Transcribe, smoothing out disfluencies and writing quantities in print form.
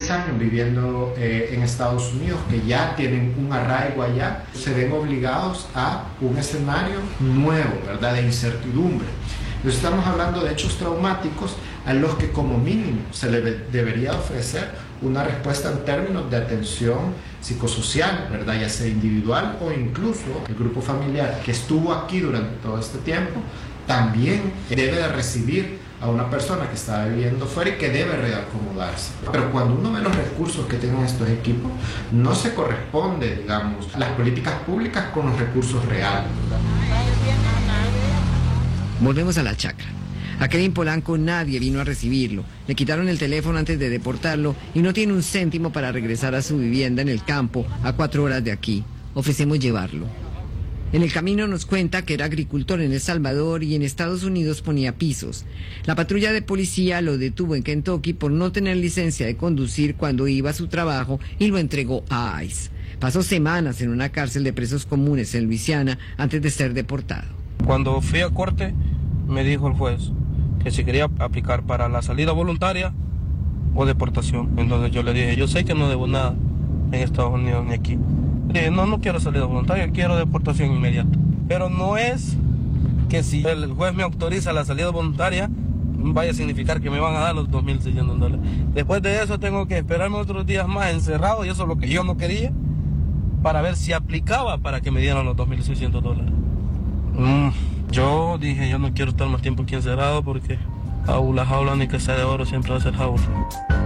6 años viviendo en Estados Unidos, que ya tienen un arraigo allá, se ven obligados a un escenario nuevo, ¿verdad?, de incertidumbre. Entonces estamos hablando de hechos traumáticos a los que como mínimo se le debería ofrecer una respuesta en términos de atención psicosocial, ¿verdad?, ya sea individual o incluso el grupo familiar que estuvo aquí durante todo este tiempo también debe de recibir a una persona que está viviendo fuera y que debe reacomodarse. Pero cuando uno ve los recursos que tienen estos equipos, no se corresponde, digamos, las políticas públicas con los recursos reales, ¿verdad? Volvemos a la chacra. A Kevin Polanco nadie vino a recibirlo. Le quitaron el teléfono antes de deportarlo y no tiene un céntimo para regresar a su vivienda en el campo a 4 horas de aquí. Ofrecemos llevarlo. En el camino nos cuenta que era agricultor en El Salvador y en Estados Unidos ponía pisos. La patrulla de policía lo detuvo en Kentucky por no tener licencia de conducir cuando iba a su trabajo y lo entregó a ICE. Pasó semanas en una cárcel de presos comunes en Luisiana antes de ser deportado. Cuando fui a corte, me dijo el juez que si quería aplicar para la salida voluntaria o deportación. Entonces yo le dije, yo sé que no debo nada en Estados Unidos ni aquí. Le dije, no quiero salida voluntaria, quiero deportación inmediata. Pero no es que si el juez me autoriza la salida voluntaria, vaya a significar que me van a dar los $2,600. Después de eso tengo que esperarme otros días más encerrado, y eso es lo que yo no quería, para ver si aplicaba para que me dieran los $2,600. Yo dije, yo no quiero estar más tiempo aquí encerrado porque la jaula ni que sea de oro siempre va a ser jaula.